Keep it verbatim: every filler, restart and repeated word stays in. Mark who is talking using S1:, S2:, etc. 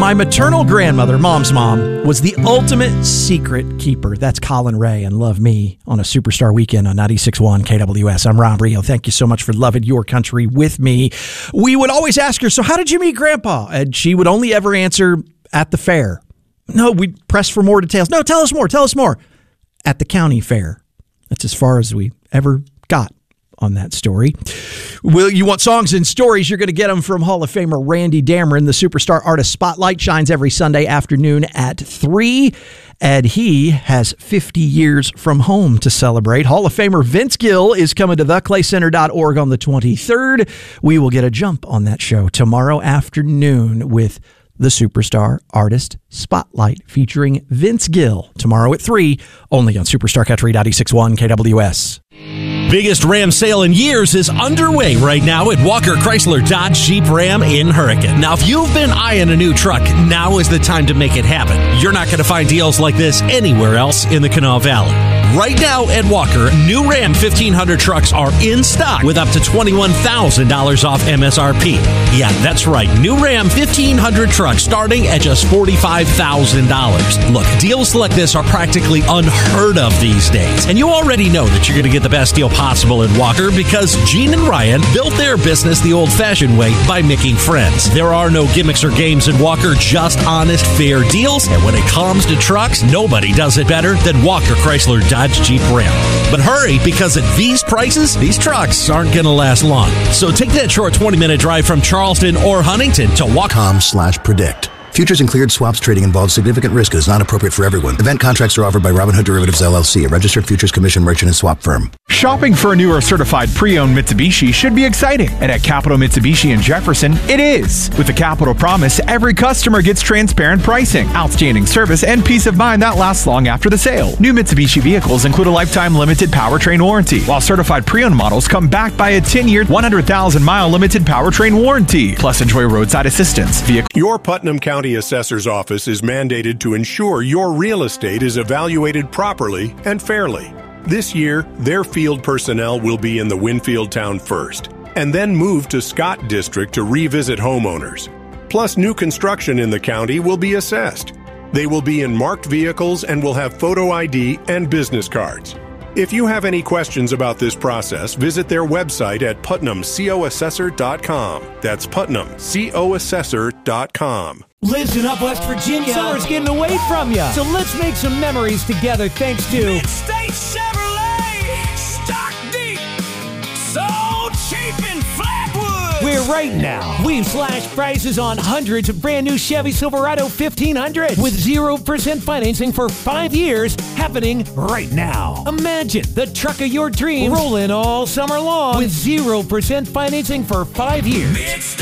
S1: My maternal grandmother, Mom's mom, was the ultimate secret keeper. That's Colin Ray and Love Me on a Superstar Weekend on ninety-six point one K W S. I'm Ron Rio. Thank you so much for loving your country with me. We would always ask her, so how did you meet Grandpa? And she would only ever answer, at the fair. No, we'd press for more details. No, tell us more, tell us more. At the county fair. That's as far as we ever got on that story. Well, you want songs and stories, you're going to get them from Hall of Famer Randy Dameron. The Superstar Artist Spotlight shines every Sunday afternoon at three, and he has fifty years from home to celebrate. Hall of Famer Vince Gill is coming to the clay center dot org on the twenty-third. We will get a jump on that show tomorrow afternoon with the Superstar Artist Spotlight featuring Vince Gill tomorrow at three, only on Superstar Country ninety-six point one K W S.
S2: Biggest Ram sale in years is underway right now at Walker Chrysler Dodge Jeep Ram in Hurricane. Now, if you've been eyeing a new truck, now is the time to make it happen. You're not going to find deals like this anywhere else in the Kanawha Valley. Right now at Walker, new Ram fifteen hundred trucks are in stock with up to twenty-one thousand dollars off M S R P. Yeah, that's right. New Ram fifteen hundred trucks starting at just forty-five thousand dollars. Look, deals like this are practically unheard of these days. And you already know that you're going to get the best deal possible in Walker because Gene and Ryan built their business the old-fashioned way by making friends. There are no gimmicks or games in Walker, just honest, fair deals. And when it comes to trucks, nobody does it better than Walker Chrysler Dodge Jeep Ram. But hurry, because at these prices, these trucks aren't going to last long. So take that short twenty-minute drive from Charleston or Huntington to Walker.
S3: Com slash predict. Futures and cleared swaps trading involves significant risk and is not appropriate for everyone. Event contracts are offered by Robinhood Derivatives, L L C, a registered futures commission merchant and swap firm.
S4: Shopping for a new or certified pre-owned Mitsubishi should be exciting. And at Capital Mitsubishi in Jefferson, it is. With the Capital Promise, every customer gets transparent pricing, outstanding service, and peace of mind that lasts long after the sale. New Mitsubishi vehicles include a lifetime limited powertrain warranty, while certified pre-owned models come backed by a ten-year, one hundred thousand mile limited powertrain warranty. Plus, enjoy roadside assistance. Vehicle-
S5: Your Putnam County Assessor's Office is mandated to ensure your real estate is evaluated properly and fairly. This year, their field personnel will be in the Winfield town first, and then move to Scott District to revisit homeowners. Plus, new construction in the county will be assessed. They will be in marked vehicles and will have photo I D and business cards. If you have any questions about this process, visit their website at putnam co assessor dot com. That's putnam co assessor dot com.
S6: Lives in up West Virginia. Summer's getting away from you. So let's make some memories together thanks to
S7: Mid-State Chevrolet. Stock deep. So cheap in Flatwood.
S6: Where right now, we've slashed prices on hundreds of brand new Chevy Silverado fifteen hundred with zero percent financing for five years happening right now. Imagine the truck of your dreams rolling all summer long with zero percent financing for five years.
S7: Mid-State